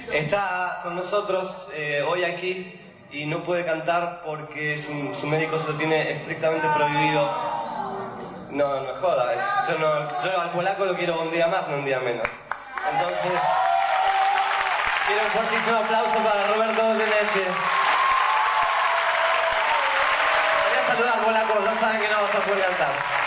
Está con nosotros hoy aquí y no puede cantar porque su médico se lo tiene estrictamente prohibido. No, no joda, yo al polaco lo quiero un día más, no un día menos. Entonces, quiero un fuertísimo aplauso para Roberto Goyeneche. Voy a saludar, polaco, no saben que no vas a poder cantar.